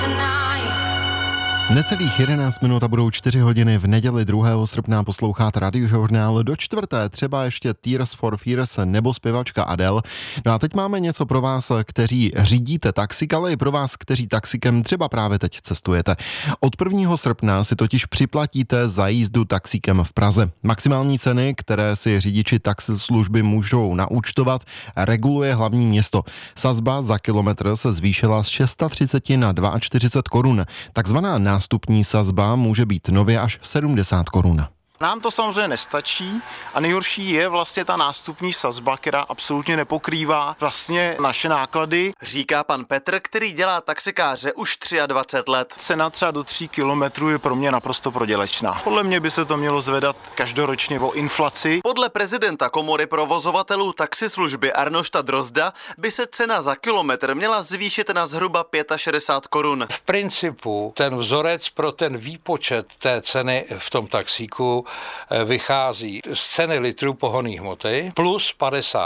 Necelých 11 minut a budou 4 hodiny v neděli 2. srpna poslouchat Radiožurnál. Do čtvrté třeba ještě Tears for Fears nebo zpěvačka Adele. No a teď máme něco pro vás, kteří řídíte taxík, ale i pro vás, kteří taxikem třeba právě teď cestujete. Od 1. srpna si totiž připlatíte za jízdu taxíkem v Praze. Maximální ceny, které si řidiči taxislužby můžou naúčtovat, reguluje hlavní město. Sazba za kilometr se zvýšila z 630 na 42 korun. Takzvaná nástupní sazba může být nově až 70 korun. Nám to samozřejmě nestačí a nejhorší je vlastně ta nástupní sazba, která absolutně nepokrývá vlastně naše náklady. Říká pan Petr, který dělá taxikáře už 23 let. Cena třeba do 3 kilometrů je pro mě naprosto prodělečná. Podle mě by se to mělo zvedat každoročně o inflaci. Podle prezidenta komory provozovatelů taxislužby Arnošta Drozda by se cena za kilometr měla zvýšit na zhruba 65 korun. V principu ten vzorec pro ten výpočet té ceny v tom taxíku vychází z ceny litrů pohonných hmoty plus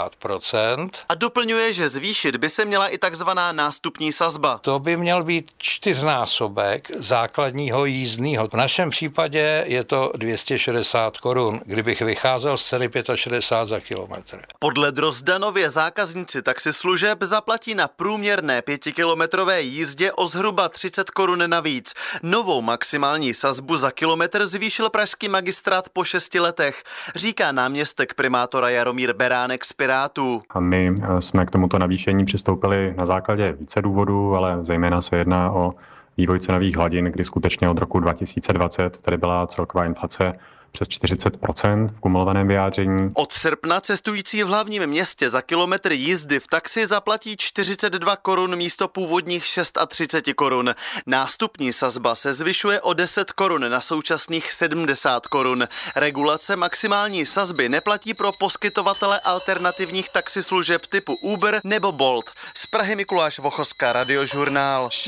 50%. A doplňuje, že zvýšit by se měla i takzvaná nástupní sazba. To by měl být 4násobek základního jízdního. V našem případě je to 260 korun, kdybych vycházel z ceny 65 za kilometr. Podle Drozda nově zákazníci taxislužeb zaplatí na průměrné 5kilometrové jízdě o zhruba 30 korun navíc. Novou maximální sazbu za kilometr zvýšil pražský magistrát po 6 letech, říká náměstek primátora Jaromír Beránek z Pirátů. A my jsme k tomuto navýšení přistoupili na základě více důvodů, ale zejména se jedná o vývoj cenových hladin, kdy skutečně od roku 2020 tady byla celková inflace přes 40% v kumulovaném vyjádření. Od srpna cestující v hlavním městě za kilometr jízdy v taxi zaplatí 42 korun místo původních 36 korun. Nástupní sazba se zvyšuje o 10 korun na současných 70 korun. Regulace maximální sazby neplatí pro poskytovatele alternativních taxislužeb typu Uber nebo Bolt. Z Prahy Mikuláš Vochoska, Radiožurnál.